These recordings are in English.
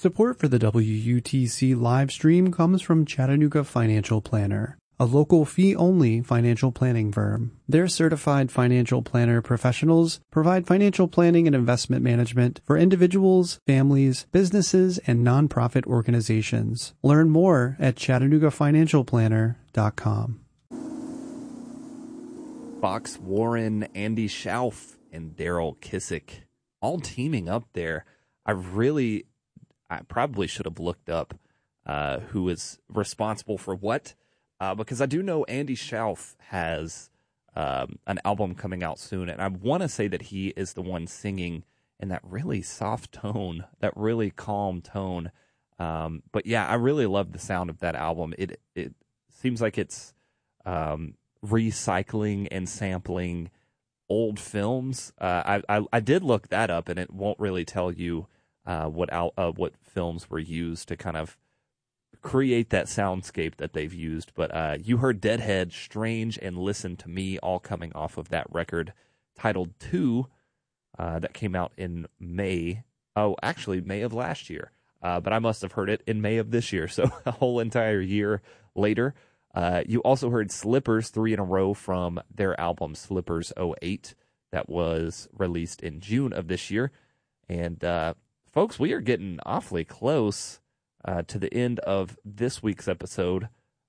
Support for the WUTC live stream comes from Chattanooga Financial Planner, a local fee-only financial planning firm. Their certified financial planner professionals provide financial planning and investment management for individuals, families, businesses, and nonprofit organizations. Learn more at ChattanoogaFinancialPlanner.com. Fox Warren, Andy Schauf, and Daryl Kissick all teaming up there. I probably should have looked up who is responsible for what, because I do know Andy Schauf has an album coming out soon, and I want to say that he is the one singing in that really soft tone, that really calm tone. But yeah, I really love the sound of that album. It seems like it's recycling and sampling old films. I did look that up, and it won't really tell you what films were used to kind of create that soundscape that they've used. But you heard Deadhead, Strange, and Listen to Me, all coming off of that record titled 2 that came out in May. Oh, actually, May of last year. But I must have heard it in May of this year, so a whole entire year later. You also heard Slippers, 3 in a row from their album Slippers '08 that was released in June of this year. And folks, we are getting awfully close to the end of this week's episode.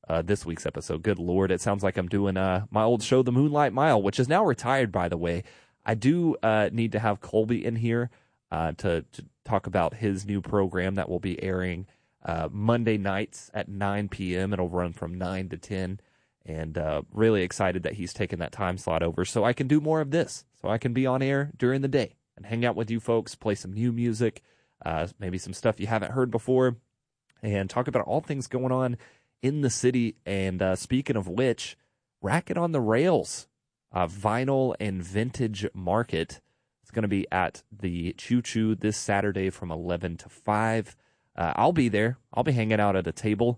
Good Lord, it sounds like I'm doing my old show, The Moonlight Mile, which is now retired, by the way. I do need to have Colby in here to talk about his new program that will be airing Monday nights at 9 p.m. It'll run from 9 to 10, and really excited that he's taken that time slot over so I can do more of this, so I can be on air during the day and hang out with you folks, play some new music, maybe some stuff you haven't heard before, and talk about all things going on in the city. And speaking of which, Racket on the Rails, vinyl and vintage market. It's going to be at the Choo Choo this Saturday from 11 to 5. I'll be there. I'll be hanging out at a table.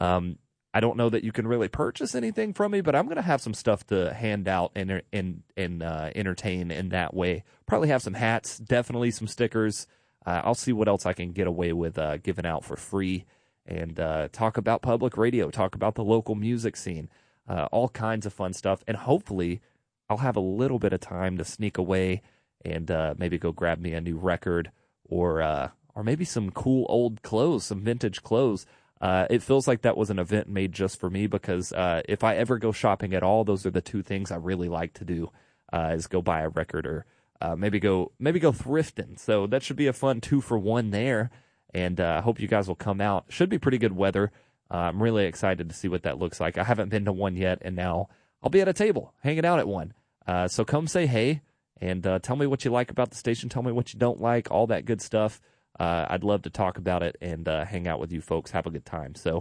I don't know that you can really purchase anything from me, but I'm going to have some stuff to hand out and entertain in that way. Probably have some hats, definitely some stickers. I'll see what else I can get away with giving out for free, and talk about public radio, talk about the local music scene, all kinds of fun stuff. And hopefully I'll have a little bit of time to sneak away and maybe go grab me a new record or maybe some cool old clothes, some vintage clothes. It feels like that was an event made just for me, because if I ever go shopping at all, those are the two things I really like to do, is go buy a record or maybe go thrifting. So that should be a fun 2-for-1 there, and I hope you guys will come out. Should be pretty good weather. I'm really excited to see what that looks like. I haven't been to one yet, and now I'll be at a table hanging out at one. So come say hey, and tell me what you like about the station. Tell me what you don't like, all that good stuff. I'd love to talk about it and hang out with you folks, have a good time. So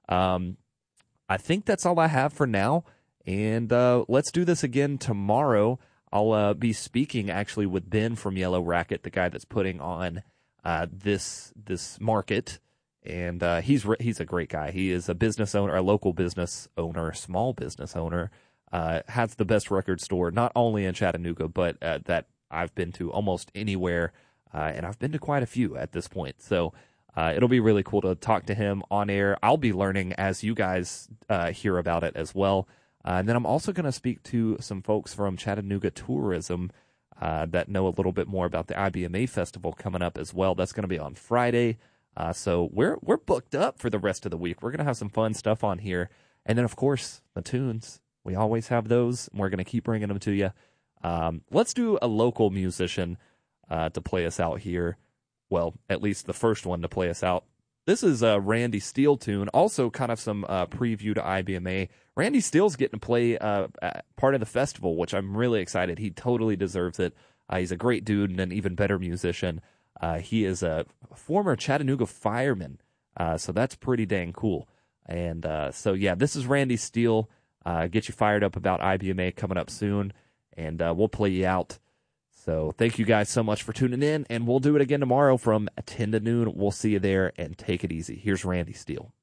I think that's all I have for now, and let's do this again tomorrow. I'll be speaking actually with Ben from Yellow Racket, the guy that's putting on this market, and he's a great guy. He is a business owner, a local business owner, small business owner, has the best record store, not only in Chattanooga, but that I've been to almost anywhere. And I've been to quite a few at this point. So it'll be really cool to talk to him on air. I'll be learning as you guys hear about it as well. And then I'm also going to speak to some folks from Chattanooga Tourism that know a little bit more about the IBMA Festival coming up as well. That's going to be on Friday. So we're booked up for the rest of the week. We're going to have some fun stuff on here. And then, of course, the tunes. We always have those, and we're going to keep bringing them to you. Let's do a local musician to play us out here. Well, at least the first one to play us out. This is a Randy Steele tune, also kind of some preview to IBMA. Randy Steele's getting to play part of the festival, which I'm really excited. He totally deserves it. He's a great dude and an even better musician. He is a former Chattanooga fireman, so that's pretty dang cool. And so, yeah, this is Randy Steele. Get you fired up about IBMA coming up soon, and we'll play you out. So thank you guys so much for tuning in, and we'll do it again tomorrow from 10 to noon. We'll see you there, and take it easy. Here's Randy Steele.